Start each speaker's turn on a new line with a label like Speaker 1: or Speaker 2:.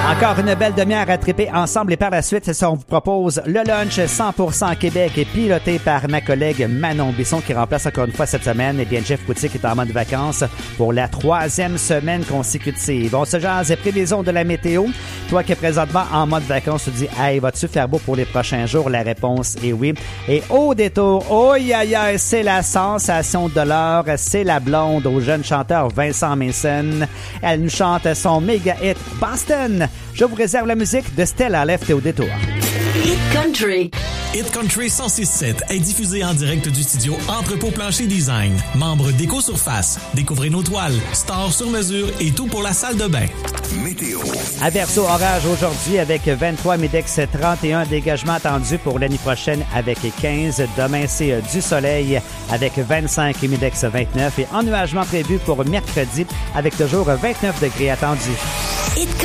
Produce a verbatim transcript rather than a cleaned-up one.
Speaker 1: Encore une belle demi-heure à triper ensemble et par la suite, on vous propose le lunch cent pour cent Québec piloté par ma collègue Manon Bisson qui remplace encore une fois cette semaine. Et bien, Jeff Coutier qui est en mode vacances pour la troisième semaine consécutive. On se jase et prévision de la météo. Toi qui es présentement en mode vacances, tu te dis, hey, vas-tu faire beau pour les prochains jours? La réponse est oui. Et au détour, oh aïe aïe, c'est la sensation de l'heure, c'est la blonde au jeune chanteur Vincent Mason. Elle nous chante son méga hit Boston. Je vous réserve la musique de Stella Left et au détour.
Speaker 2: Hit Country.
Speaker 3: Hit Country cent six sept est diffusé en direct du studio Entrepôt Plancher Design. Membre d'Éco-Surface. Découvrez nos toiles, stores sur mesure et tout pour la salle de bain.
Speaker 4: Météo.
Speaker 1: Averse orage aujourd'hui avec vingt-trois, Midex trente et un, dégagement attendu pour l'année prochaine avec quinze. Demain, c'est du soleil avec vingt-cinq et Midex vingt-neuf et ennuagement prévu pour mercredi avec toujours vingt-neuf degrés attendus.
Speaker 2: Hit